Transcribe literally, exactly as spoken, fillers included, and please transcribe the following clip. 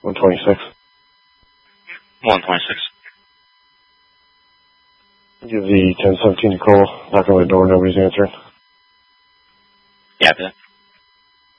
one twenty-six. one twenty-six. Give the ten seventeen a call. Knock on the door, nobody's answering. Yeah, but